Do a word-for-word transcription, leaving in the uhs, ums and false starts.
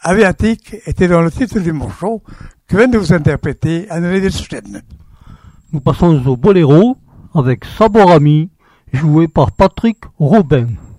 Aviatique était dans le titre du morceau que vient de vous interpréter Anne Delstein. Nous passons au boléro avec Saborami, joué par Patrick Robin.